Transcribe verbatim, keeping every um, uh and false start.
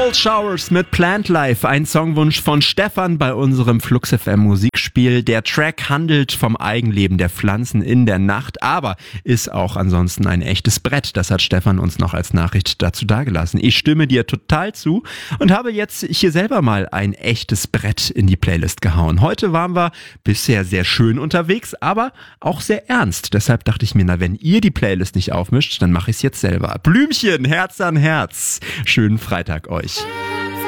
Cold Showers mit Plant Life, ein Songwunsch von Stefan bei unserem Flux F M Musikspiel. Der Track handelt vom Eigenleben der Pflanzen in der Nacht, aber ist auch ansonsten ein echtes Brett. Das hat Stefan uns noch als Nachricht dazu dagelassen. Ich stimme dir total zu und habe jetzt hier selber mal ein echtes Brett in die Playlist gehauen. Heute waren wir bisher sehr schön unterwegs, aber auch sehr ernst. Deshalb dachte ich mir, na, wenn ihr die Playlist nicht aufmischt, dann mache ich es jetzt selber. Blümchen, Herz an Herz. Schönen Freitag euch.